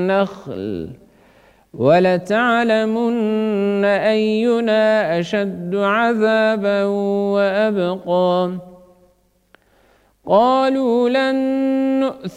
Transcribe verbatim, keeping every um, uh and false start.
النخل ولتعلمن أينا أشد عذابا وأبقى قالوا لن نؤثر